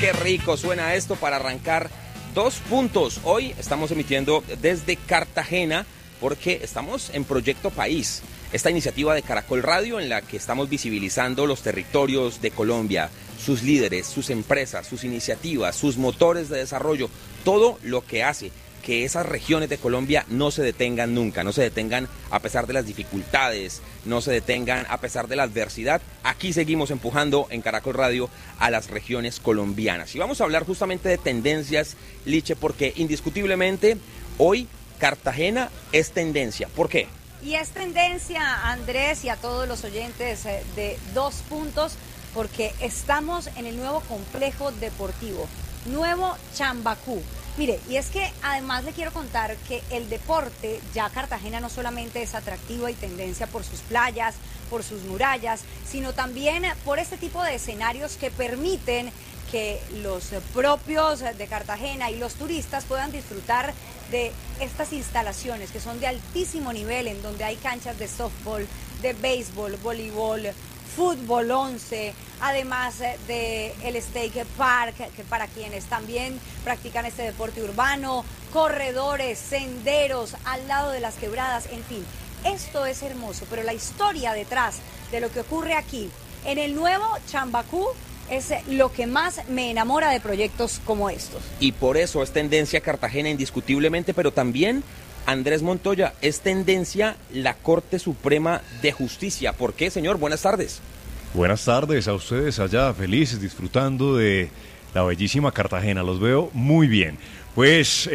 qué rico suena esto para arrancar 2 puntos. Hoy estamos emitiendo desde Cartagena porque estamos en Proyecto País, esta iniciativa de Caracol Radio en la que estamos visibilizando los territorios de Colombia, sus líderes, sus empresas, sus iniciativas, sus motores de desarrollo, todo lo que hace que esas regiones de Colombia no se detengan nunca, no se detengan a pesar de las dificultades, no se detengan a pesar de la adversidad. Aquí seguimos empujando en Caracol Radio a las regiones colombianas. Y vamos a hablar justamente de tendencias, Liche, porque indiscutiblemente hoy Cartagena es tendencia. ¿Por qué? Y es tendencia, Andrés, y a todos los oyentes de 2 puntos, porque estamos en el nuevo complejo deportivo, Nuevo Chambacú. Mire, y es que además le quiero contar que el deporte, ya Cartagena no solamente es atractivo y tendencia por sus playas, por sus murallas, sino también por este tipo de escenarios que permiten que los propios de Cartagena y los turistas puedan disfrutar de estas instalaciones que son de altísimo nivel, en donde hay canchas de softball, de béisbol, voleibol, fútbol 11, además de el Skate Park, que para quienes también practican este deporte urbano, corredores, senderos al lado de las quebradas, en fin, esto es hermoso, pero la historia detrás de lo que ocurre aquí en el nuevo Chambacú es lo que más me enamora de proyectos como estos. Y por eso es tendencia Cartagena indiscutiblemente, pero también, Andrés Montoya, es tendencia la Corte Suprema de Justicia. ¿Por qué, señor? Buenas tardes. Buenas tardes a ustedes allá, felices, disfrutando de la bellísima Cartagena. Los veo muy bien. Pues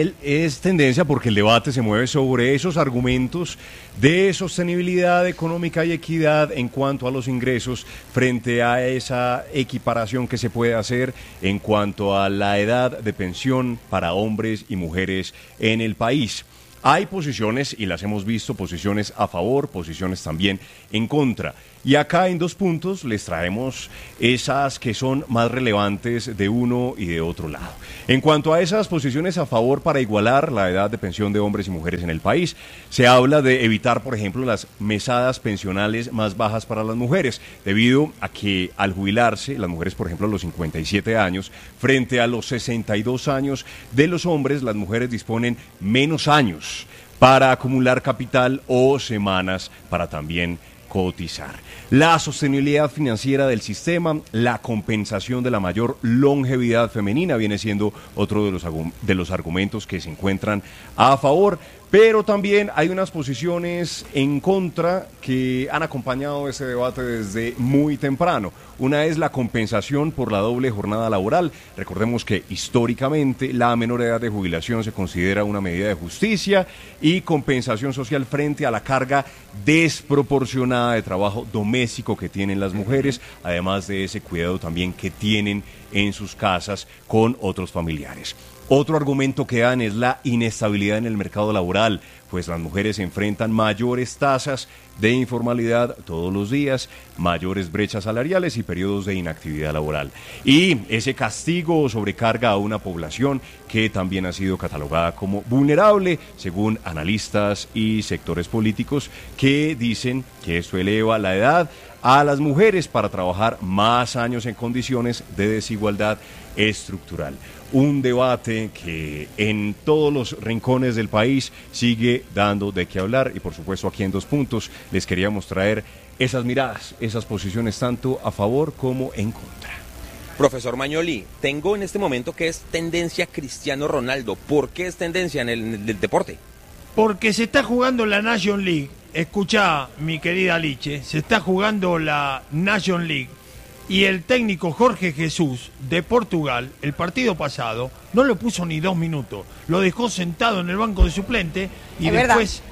es tendencia porque el debate se mueve sobre esos argumentos de sostenibilidad económica y equidad en cuanto a los ingresos frente a esa equiparación que se puede hacer en cuanto a la edad de pensión para hombres y mujeres en el país. Hay posiciones, y las hemos visto, posiciones a favor, posiciones también en contra. Y acá en 2 puntos les traemos esas que son más relevantes de uno y de otro lado. En cuanto a esas posiciones a favor para igualar la edad de pensión de hombres y mujeres en el país, se habla de evitar, por ejemplo, las mesadas pensionales más bajas para las mujeres, debido a que al jubilarse, las mujeres, por ejemplo, a los 57 años, frente a los 62 años de los hombres, las mujeres disponen menos años para acumular capital o semanas para también cotizar. La sostenibilidad financiera del sistema, la compensación de la mayor longevidad femenina viene siendo otro de los argumentos que se encuentran a favor, pero también hay unas posiciones en contra que han acompañado ese debate desde muy temprano. Una es la compensación por la doble jornada laboral. Recordemos que históricamente la menor edad de jubilación se considera una medida de justicia y compensación social frente a la carga desproporcionada de trabajo doméstico que tienen las mujeres, además de ese cuidado también que tienen en sus casas con otros familiares. Otro argumento que dan es la inestabilidad en el mercado laboral, pues las mujeres enfrentan mayores tasas de informalidad todos los días, mayores brechas salariales y periodos de inactividad laboral. Y ese castigo sobrecarga a una población que también ha sido catalogada como vulnerable, según analistas y sectores políticos que dicen que esto eleva la edad a las mujeres para trabajar más años en condiciones de desigualdad estructural. Un debate que en todos los rincones del país sigue dando de qué hablar y por supuesto aquí en 2 puntos les queríamos traer esas miradas, esas posiciones tanto a favor como en contra. Profesor Magnoli, tengo en este momento que es tendencia Cristiano Ronaldo. ¿Por qué es tendencia en el deporte? Porque se está jugando la Nation League. Escuchá, mi querida Liche, se está jugando la Nation League. Y el técnico Jorge Jesús de Portugal, el partido pasado, no lo puso ni 2 minutos. Lo dejó sentado en el banco de suplente y después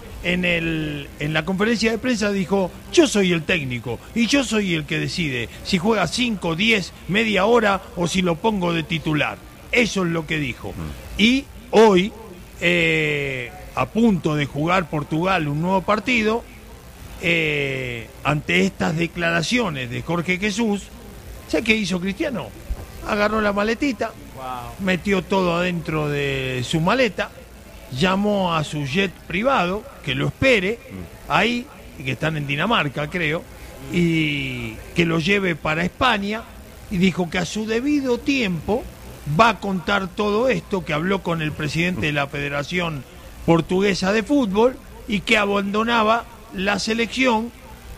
en la conferencia de prensa dijo: yo soy el técnico y yo soy el que decide si juega 5, 10, media hora o si lo pongo de titular. Eso es lo que dijo. Y hoy, a punto de jugar Portugal un nuevo partido, ante estas declaraciones de Jorge Jesús, ¿sabes qué hizo Cristiano? Agarró la maletita, metió todo adentro de su maleta, llamó a su jet privado que lo espere ahí, que están en Dinamarca creo, y que lo lleve para España, y dijo que a su debido tiempo va a contar todo esto, que habló con el presidente de la Federación Portuguesa de Fútbol y que abandonaba la selección.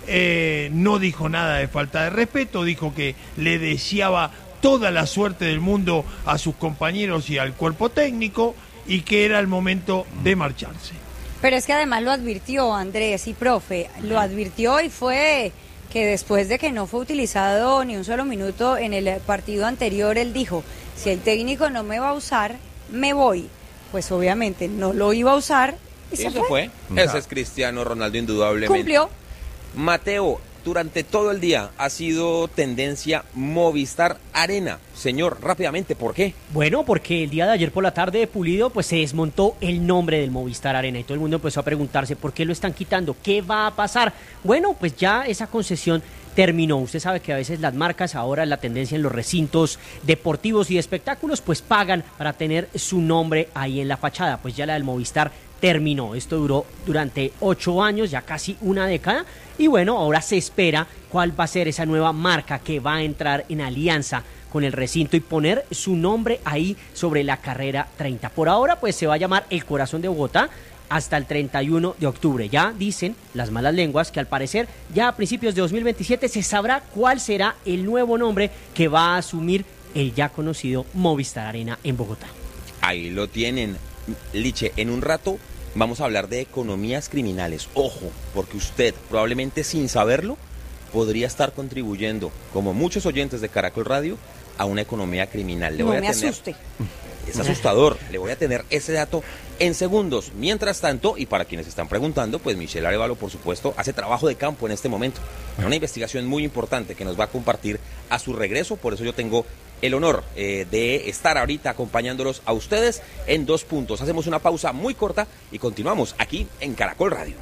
No dijo nada de falta de respeto, dijo que le deseaba toda la suerte del mundo a sus compañeros y al cuerpo técnico y que era el momento de marcharse. Pero es que además lo advirtió Andrés y profe, lo advirtió y fue que después de que no fue utilizado ni un solo minuto en el partido anterior, él dijo, si el técnico no me va a usar, me voy. Pues obviamente no lo iba a usar y se fue. Ese es Cristiano Ronaldo indudablemente. Cumplió. Mateo, durante todo el día ha sido tendencia Movistar Arena. Señor, rápidamente, ¿por qué? Bueno, porque el día de ayer por la tarde de Pulido, pues se desmontó el nombre del Movistar Arena y todo el mundo empezó a preguntarse por qué lo están quitando, qué va a pasar. Bueno, pues ya esa concesión terminó. Usted sabe que a veces las marcas, ahora la tendencia en los recintos deportivos y de espectáculos, pues pagan para tener su nombre ahí en la fachada. Pues ya la del Movistar terminó. Esto duró durante 8 años, ya casi una década. Y bueno, ahora se espera cuál va a ser esa nueva marca que va a entrar en alianza con el recinto y poner su nombre ahí sobre la carrera 30. Por ahora, pues se va a llamar El Corazón de Bogotá hasta el 31 de octubre. Ya dicen las malas lenguas que al parecer ya a principios de 2027 se sabrá cuál será el nuevo nombre que va a asumir el ya conocido Movistar Arena en Bogotá. Ahí lo tienen. Liche, en un rato vamos a hablar de economías criminales. Ojo, porque usted probablemente sin saberlo podría estar contribuyendo, como muchos oyentes de Caracol Radio, a una economía criminal. No me asuste. Es asustador. Le voy a tener ese dato en segundos. Mientras tanto, y para quienes están preguntando, pues Michelle Arévalo, por supuesto, hace trabajo de campo en este momento. Una investigación muy importante que nos va a compartir a su regreso. Por eso yo tengo el honor de estar ahorita acompañándolos a ustedes en 2 puntos. Hacemos una pausa muy corta y continuamos aquí en Caracol Radio.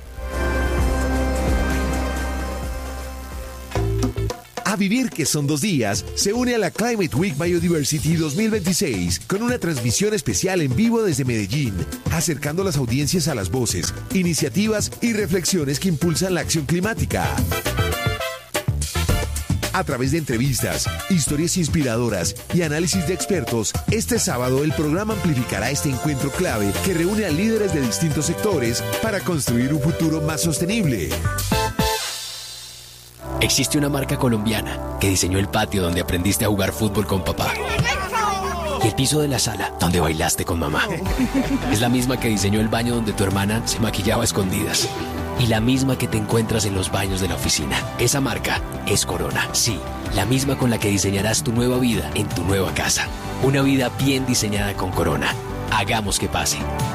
A vivir que son 2 días, se une a la Climate Week Biodiversity 2026 con una transmisión especial en vivo desde Medellín, acercando las audiencias a las voces, iniciativas y reflexiones que impulsan la acción climática. A través de entrevistas, historias inspiradoras y análisis de expertos, este sábado el programa amplificará este encuentro clave que reúne a líderes de distintos sectores para construir un futuro más sostenible. Existe una marca colombiana que diseñó el patio donde aprendiste a jugar fútbol con papá y el piso de la sala donde bailaste con mamá. Es la misma que diseñó el baño donde tu hermana se maquillaba a escondidas y la misma que te encuentras en los baños de la oficina. Esa marca es Corona, sí, la misma con la que diseñarás tu nueva vida en tu nueva casa. Una vida bien diseñada con Corona. Hagamos que pase.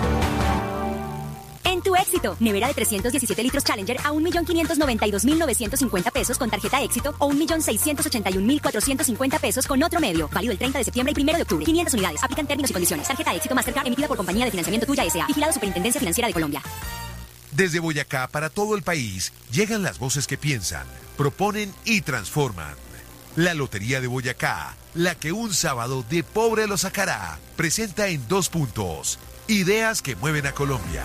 Tu éxito. Nevera de 317 litros Challenger a 1.592.950 pesos con tarjeta Éxito o 1.681.450 pesos con otro medio. Válido el 30 de septiembre y 1 de octubre. 500 unidades. Aplican términos y condiciones. Tarjeta Éxito Mastercard emitida por Compañía de Financiamiento Tuya S.A. Vigilado Superintendencia Financiera de Colombia. Desde Boyacá para todo el país llegan las voces que piensan, proponen y transforman. La Lotería de Boyacá, la que un sábado de pobre lo sacará, presenta en 2 puntos. Ideas que mueven a Colombia.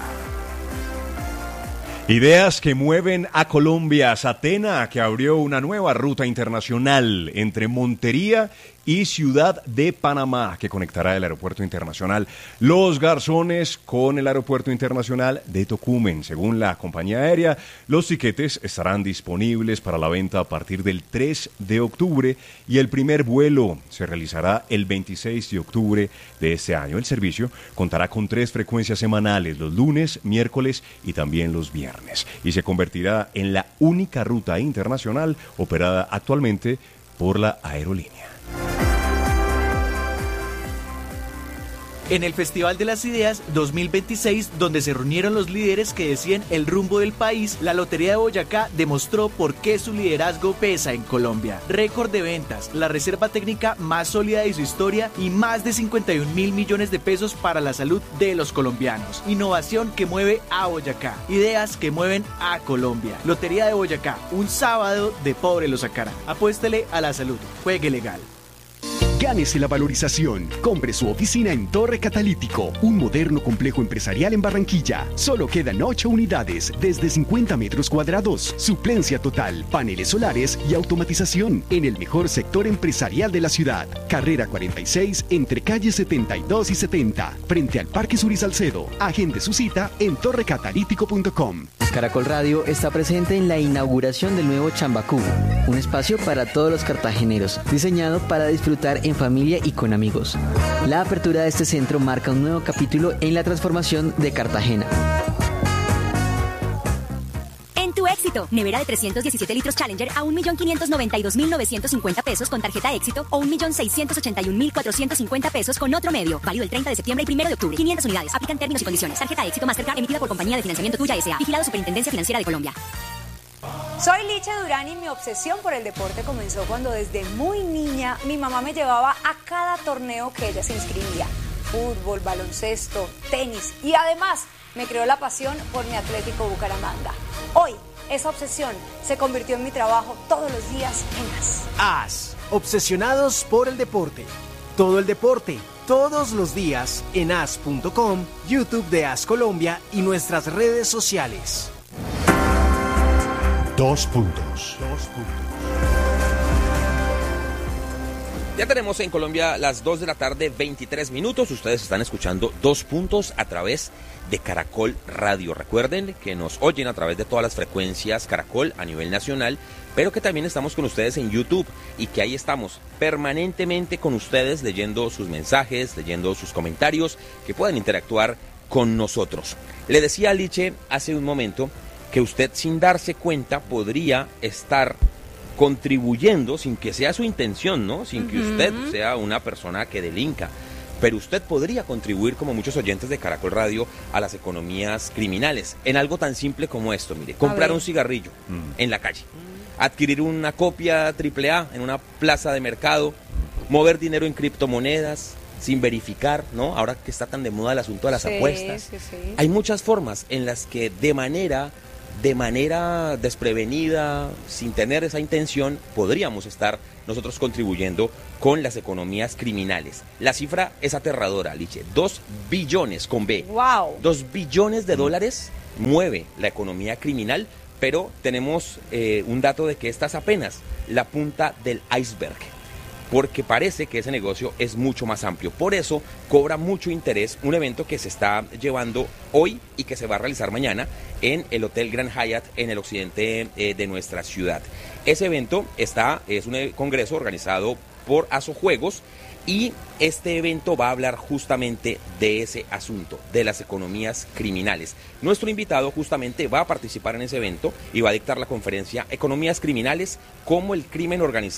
Ideas que mueven a Colombia. Satena, que abrió una nueva ruta internacional entre Montería y Ciudad de Panamá, que conectará el aeropuerto internacional Los Garzones con el aeropuerto internacional de Tocumen. Según la compañía aérea, los tiquetes estarán disponibles para la venta a partir del 3 de octubre y el primer vuelo se realizará el 26 de octubre de este año. El servicio contará con 3 frecuencias semanales, los lunes, miércoles y también los viernes, y se convertirá en la única ruta internacional operada actualmente por la aerolínea. En el Festival de las Ideas 2026, donde se reunieron los líderes que decían el rumbo del país, la Lotería de Boyacá demostró por qué su liderazgo pesa en Colombia. Récord de ventas, la reserva técnica más sólida de su historia y más de 51.000 millones de pesos para la salud de los colombianos. Innovación que mueve a Boyacá. Ideas que mueven a Colombia. Lotería de Boyacá, un sábado de pobre lo sacará. Apuéstele a la salud. Juegue legal. Gánese la valorización. Compre su oficina en Torre Catalítico, un moderno complejo empresarial en Barranquilla. Solo quedan 8 unidades, desde 50 metros cuadrados. Suplencia total, paneles solares y automatización en el mejor sector empresarial de la ciudad. Carrera 46 entre calles 72 y 70, frente al Parque Suri Salcedo. Agende su cita en torrecatalítico.com. Caracol Radio está presente en la inauguración del nuevo Chambacú, un espacio para todos los cartageneros, diseñado para disfrutar en familia y con amigos. La apertura de este centro marca un nuevo capítulo en la transformación de Cartagena. En tu éxito, nevera de 317 litros Challenger a 1.592.950 pesos con tarjeta éxito o 1.681.450 pesos con otro medio. Válido el 30 de septiembre y 1 de octubre. 500 unidades. Aplican términos y condiciones. Tarjeta éxito Mastercard emitida por Compañía de Financiamiento Tuya S.A. Vigilado Superintendencia Financiera de Colombia. Soy Liche Durán y mi obsesión por el deporte comenzó cuando desde muy niña mi mamá me llevaba a cada torneo que ella se inscribía. Fútbol, baloncesto, tenis y además me creó la pasión por mi Atlético Bucaramanga. Hoy, esa obsesión se convirtió en mi trabajo todos los días en AS. AS, obsesionados por el deporte. Todo el deporte, todos los días en as.com, YouTube de AS Colombia y nuestras redes sociales. 2 puntos. Ya tenemos en Colombia las 2 de la tarde, 23 minutos. Ustedes están escuchando 2 puntos a través de Caracol Radio. Recuerden que nos oyen a través de todas las frecuencias Caracol a nivel nacional, pero que también estamos con ustedes en YouTube y que ahí estamos permanentemente con ustedes leyendo sus mensajes, leyendo sus comentarios, que puedan interactuar con nosotros. Le decía a Liche hace un momento que usted sin darse cuenta podría estar contribuyendo sin que sea su intención, ¿no? Sin que usted sea una persona que delinca. Pero usted podría contribuir, como muchos oyentes de Caracol Radio, a las economías criminales. En algo tan simple como esto, mire, comprar un cigarrillo en la calle, adquirir una copia AAA en una plaza de mercado, mover dinero en criptomonedas sin verificar, ¿no? Ahora que está tan de moda el asunto de las apuestas. Sí. Hay muchas formas en las que de manera desprevenida, sin tener esa intención, podríamos estar nosotros contribuyendo con las economías criminales. La cifra es aterradora, Liche. 2 billones con B. ¡Wow! 2 billones de dólares mueve la economía criminal, pero tenemos un dato de que esta es apenas la punta del iceberg, porque parece que ese negocio es mucho más amplio. Por eso cobra mucho interés un evento que se está llevando hoy y que se va a realizar mañana en el Hotel Grand Hyatt en el occidente de nuestra ciudad. Ese evento es un congreso organizado por Asojuegos y este evento va a hablar justamente de ese asunto, de las economías criminales. Nuestro invitado justamente va a participar en ese evento y va a dictar la conferencia Economías Criminales, cómo el crimen organizado